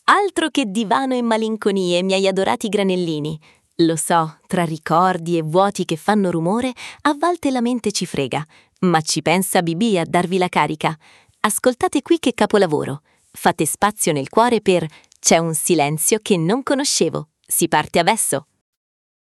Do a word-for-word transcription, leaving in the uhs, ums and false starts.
Altro che divano e malinconie, miei adorati granellini. Lo so, tra ricordi e vuoti che fanno rumore, a volte la mente ci frega, ma ci pensa B B a darvi la carica. Ascoltate qui che capolavoro. Fate spazio nel cuore per C'è un silenzio che non conoscevo. Si parte adesso.